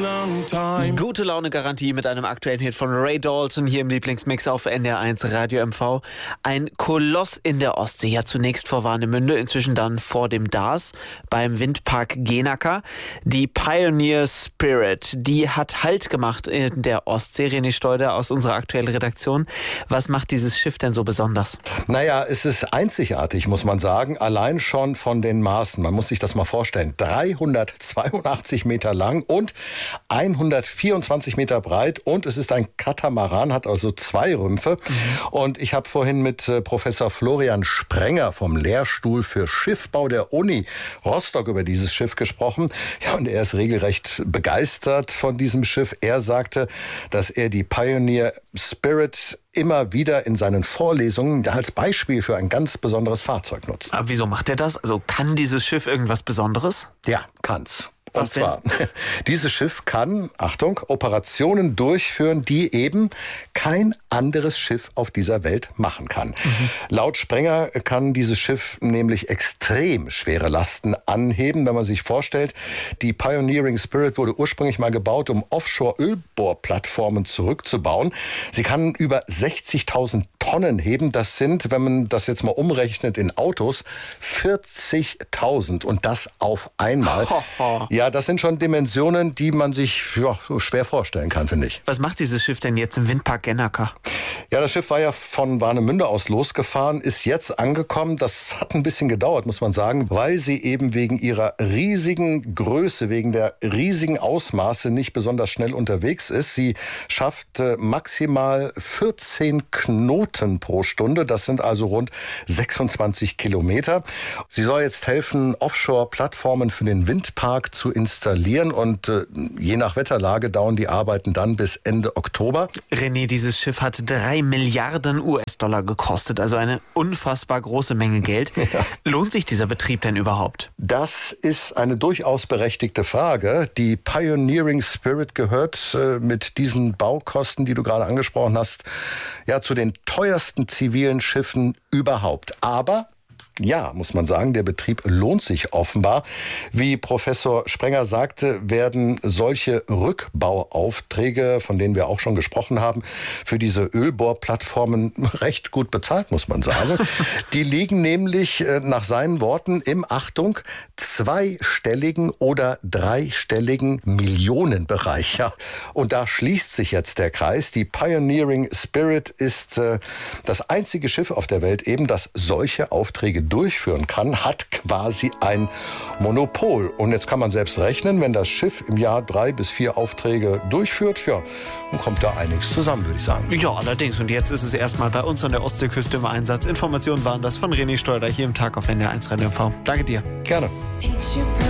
Gute Laune-Garantie mit einem aktuellen Hit von Ray Dalton hier im Lieblingsmix auf NDR1 Radio MV. Ein Koloss in der Ostsee, ja zunächst vor Warnemünde, inzwischen dann vor dem DAS beim Windpark Genacker. Die Pioneer Spirit, die hat Halt gemacht in der Ostsee. René Steuder aus unserer aktuellen Redaktion. Was macht dieses Schiff denn so besonders? Naja, es ist einzigartig, muss man sagen. Allein schon von den Maßen. Man muss sich das mal vorstellen. 382 Meter lang und 124 Meter breit. Und es ist ein Katamaran, hat also 2 Rümpfe. Und ich habe vorhin mit Professor Florian Sprenger vom Lehrstuhl für Schiffbau der Uni Rostock über dieses Schiff gesprochen. Ja, und er ist regelrecht begeistert von diesem Schiff. Er sagte, dass er die Pioneer Spirit immer wieder in seinen Vorlesungen als Beispiel für ein ganz besonderes Fahrzeug nutzt. Aber wieso macht er das? Also kann dieses Schiff irgendwas Besonderes? Ja, kann's. Was Und zwar, dieses Schiff kann, Achtung, Operationen durchführen, die eben kein anderes Schiff auf dieser Welt machen kann. Laut Sprenger kann dieses Schiff nämlich extrem schwere Lasten anheben. Wenn man sich vorstellt, die Pioneering Spirit wurde ursprünglich mal gebaut, um Offshore-Ölbohrplattformen zurückzubauen. Sie kann über 60.000 Tonnen heben. Das sind, wenn man das jetzt mal umrechnet in Autos, 40.000 und das auf einmal. Ja, das sind schon Dimensionen, die man sich so schwer vorstellen kann, finde ich. Was macht dieses Schiff denn jetzt im Windpark Genacker? Ja, das Schiff war ja von Warnemünde aus losgefahren, ist jetzt angekommen. Das hat ein bisschen gedauert, muss man sagen, weil sie eben wegen ihrer riesigen Größe, wegen der riesigen Ausmaße nicht besonders schnell unterwegs ist. Sie schafft maximal 14 Knoten pro Stunde. Das sind also rund 26 Kilometer. Sie soll jetzt helfen, Offshore-Plattformen für den Windpark zu installieren und je nach Wetterlage dauern die Arbeiten dann bis Ende Oktober. René, dieses Schiff hat 3 Milliarden US-Dollar gekostet, also eine unfassbar große Menge Geld. Ja. Lohnt sich dieser Betrieb denn überhaupt? Das ist eine durchaus berechtigte Frage. Die Pioneering Spirit gehört mit diesen Baukosten, die du gerade angesprochen hast, ja zu den teuersten zivilen Schiffen überhaupt. Aber ja, muss man sagen, der Betrieb lohnt sich offenbar. Wie Professor Sprenger sagte, werden solche Rückbauaufträge, von denen wir auch schon gesprochen haben, für diese Ölbohrplattformen recht gut bezahlt, muss man sagen. Die liegen nämlich nach seinen Worten im, Achtung, 2-stelligen oder 3-stelligen Millionenbereich. Ja. Und da schließt sich jetzt der Kreis. Die Pioneering Spirit ist das einzige Schiff auf der Welt eben, das solche Aufträge durchführen kann, hat quasi ein Monopol. Und jetzt kann man selbst rechnen, wenn das Schiff im Jahr 3 bis 4 Aufträge durchführt, ja, dann kommt da einiges zusammen, würde ich sagen. Ja, allerdings. Und jetzt ist es erstmal bei uns an der Ostseeküste im Einsatz. Informationen waren das von René Steuder hier im Tag auf NDR1 Radio MV. Danke dir. Gerne.